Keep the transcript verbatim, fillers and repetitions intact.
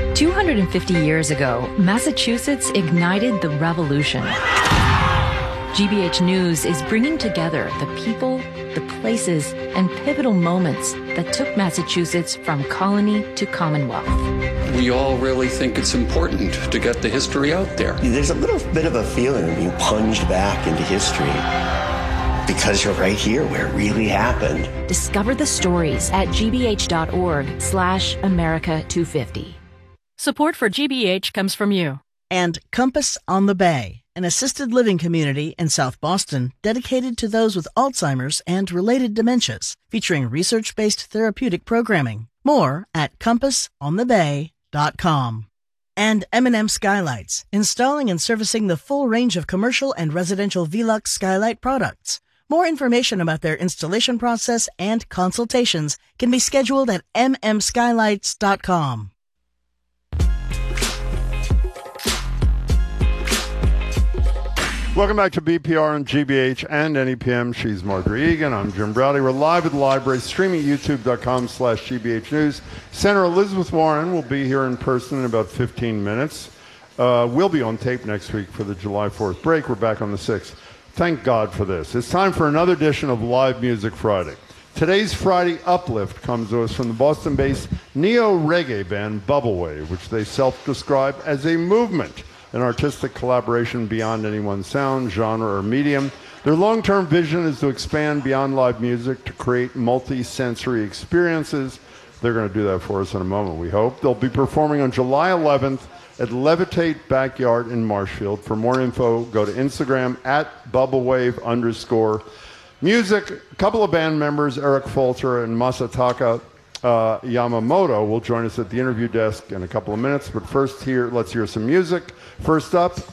two hundred fifty years ago, Massachusetts ignited the revolution. G B H News is bringing together the people, the places, and pivotal moments that took Massachusetts from colony to Commonwealth. We all really think it's important to get the history out there. There's a little bit of a feeling of being plunged back into history because you're right here where it really happened. Discover the stories at gbh.org slash America 250. Support for G B H comes from you. And Compass on the Bay, an assisted living community in South Boston dedicated to those with Alzheimer's and related dementias, featuring research-based therapeutic programming. More at compass on the bay dot com. And M and M Skylights, installing and servicing the full range of commercial and residential Velux skylight products. More information about their installation process and consultations can be scheduled at m m skylights dot com. Welcome back to B P R and G B H and N E P M. She's Marjorie Egan. I'm Jim Browdy. We're live at the library, streaming at youtube.com slash GBH News. Senator Elizabeth Warren will be here in person in about fifteen minutes. Uh, we'll be on tape next week for the July fourth break. We're back on the sixth. Thank God for this. It's time for another edition of Live Music Friday. Today's Friday uplift comes to us from the Boston-based neo-reggae band Bubblewave, which they self-describe as a movement, an artistic collaboration beyond any one sound, genre, or medium. Their long-term vision is to expand beyond live music to create multi-sensory experiences. They're going to do that for us in a moment, we hope. They'll be performing on July eleventh at Levitate Backyard in Marshfield. For more info, go to Instagram at bubblewave underscore music. A couple of band members, Eric Folter and Masataka Uh, Yamamoto, will join us at the interview desk in a couple of minutes. But first, here, let's hear some music. First up,